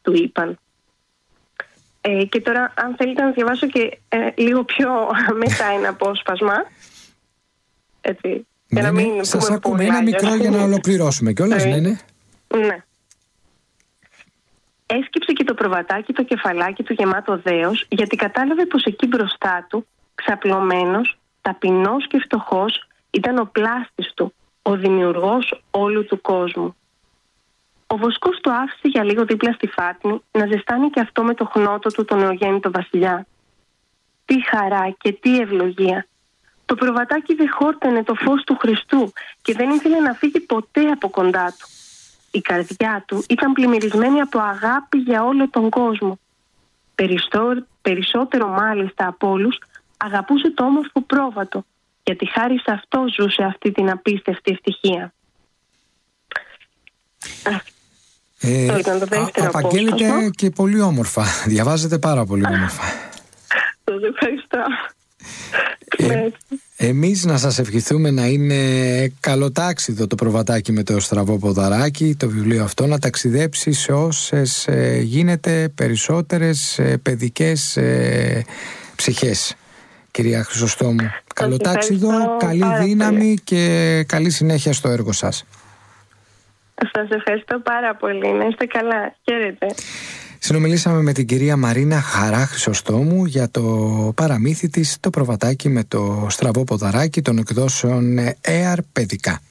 του είπαν. Και τώρα αν θέλετε να διαβάσω και λίγο πιο μετά ένα απόσπασμα, έτσι, για να μην σας ακούμε ένα μικρό για να ολοκληρώσουμε κιόλας. Ναι. Έσκυψε και το προβατάκι το κεφαλάκι του γεμάτο δέος, γιατί κατάλαβε πως εκεί μπροστά του, ξαπλωμένος, ταπεινός και φτωχός, ήταν ο πλάστης του, ο δημιουργός όλου του κόσμου. Ο βοσκός το άφησε για λίγο δίπλα στη φάτνη να ζεστάνει και αυτό με το χνότο του τον νεογέννητο βασιλιά. Τι χαρά και τι ευλογία! Το προβατάκι δεν χόρτανε το φως του Χριστού και δεν ήθελε να φύγει ποτέ από κοντά του. Η καρδιά του ήταν πλημμυρισμένη από αγάπη για όλο τον κόσμο. Περισσότερο μάλιστα από όλους αγαπούσε το όμορφο πρόβατο, γιατί χάρη σε αυτό ζούσε αυτή την απίστευτη ευτυχία. Απαγγέλλεται και πολύ όμορφα. Διαβάζετε πάρα πολύ όμορφα. Σας ευχαριστώ. Εμείς να σας ευχηθούμε να είναι καλοτάξιδο το προβατάκι με το στραβό ποδαράκι, το βιβλίο αυτό να ταξιδέψει σε όσες γίνεται περισσότερες παιδικές ψυχές. Κυρία Χρυσοστόμου, καλοτάξιδο, καλή δύναμη και καλή συνέχεια στο έργο σας. Σας ευχαριστώ πάρα πολύ. Να είστε καλά. Χαίρετε. Συνομιλήσαμε με την κυρία Μαρίνα Χαρά Χρυσοστόμου για το παραμύθι της «Το προβατάκι με το στραβό ποδαράκι» των εκδόσεων ΕΑΡ Παιδικά.